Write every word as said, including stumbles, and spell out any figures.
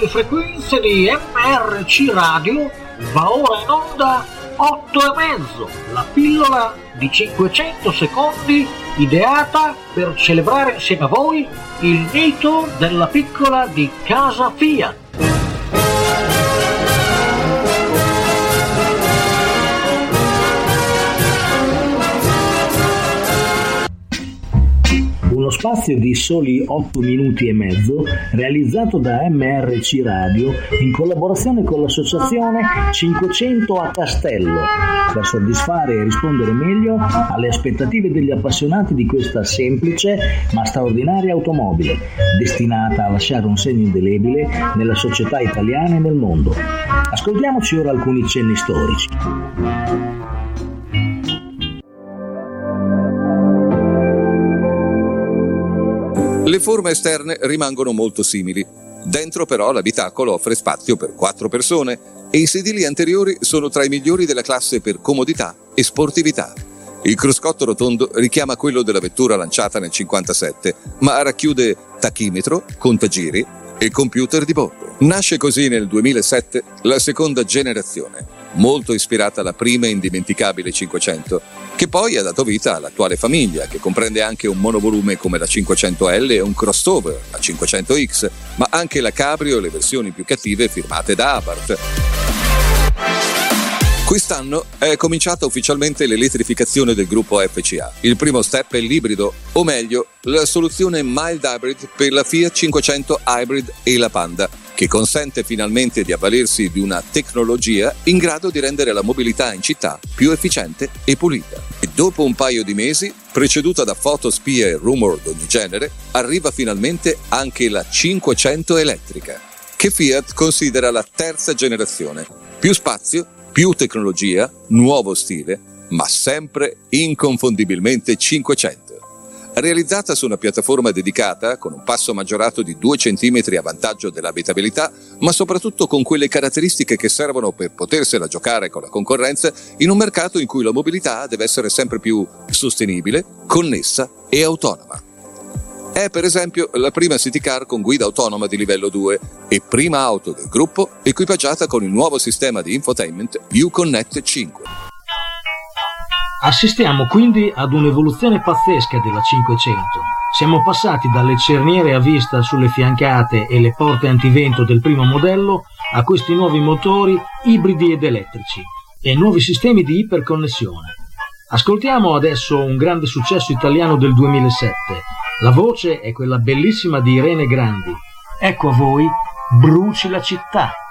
frequenze di M R C Radio va ora in onda otto e mezzo, la pillola di cinquecento secondi ideata per celebrare insieme a voi il mito della piccola di casa Fiat. Uno spazio di soli otto minuti e mezzo realizzato da M R C Radio in collaborazione con l'associazione cinquecento a Castello per soddisfare e rispondere meglio alle aspettative degli appassionati di questa semplice ma straordinaria automobile destinata a lasciare un segno indelebile nella società italiana e nel mondo. Ascoltiamoci ora alcuni cenni storici. Le forme esterne rimangono molto simili. Dentro però l'abitacolo offre spazio per quattro persone e i sedili anteriori sono tra i migliori della classe per comodità e sportività. Il cruscotto rotondo richiama quello della vettura lanciata nel cinquantasette, ma racchiude tachimetro, contagiri e computer di bordo. Nasce così nel duemilasette la seconda generazione, molto ispirata alla prima e indimenticabile cinquecento, che poi ha dato vita all'attuale famiglia, che comprende anche un monovolume come la cinquecento L e un crossover, la cinquecento X, ma anche la Cabrio e le versioni più cattive firmate da Abarth. Quest'anno è cominciata ufficialmente l'elettrificazione del gruppo F C A. Il primo step è l'ibrido, o meglio, la soluzione mild hybrid per la Fiat cinquecento Hybrid e la Panda, che consente finalmente di avvalersi di una tecnologia in grado di rendere la mobilità in città più efficiente e pulita. E dopo un paio di mesi, preceduta da foto spie e rumor d'ogni genere, arriva finalmente anche la cinquecento elettrica, che Fiat considera la terza generazione. Più spazio, più tecnologia, nuovo stile, ma sempre inconfondibilmente cinquecento. Realizzata su una piattaforma dedicata, con un passo maggiorato di due centimetri a vantaggio dell'abitabilità, ma soprattutto con quelle caratteristiche che servono per potersela giocare con la concorrenza in un mercato in cui la mobilità deve essere sempre più sostenibile, connessa e autonoma. È per esempio la prima city car con guida autonoma di livello due e prima auto del gruppo equipaggiata con il nuovo sistema di infotainment Uconnect cinque. Assistiamo quindi ad un'evoluzione pazzesca della cinquecento. Siamo passati dalle cerniere a vista sulle fiancate e le porte antivento del primo modello a questi nuovi motori ibridi ed elettrici e nuovi sistemi di iperconnessione. Ascoltiamo adesso un grande successo italiano del duemilasette. La voce è quella bellissima di Irene Grandi. Ecco a voi Bruci la città.